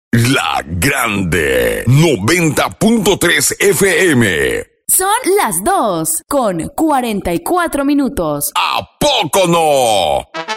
La Grande 90.3 FM. Son las 2:44. ¿A poco no?